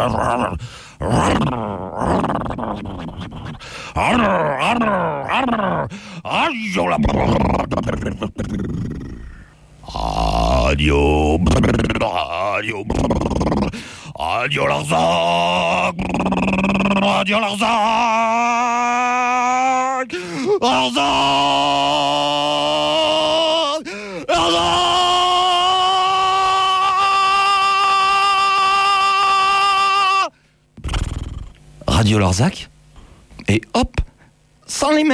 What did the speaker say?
Radio, radio, radio Larzac, radio Larzac, Larzac, Larzac. Radio Larzac, et hop, sans les mains.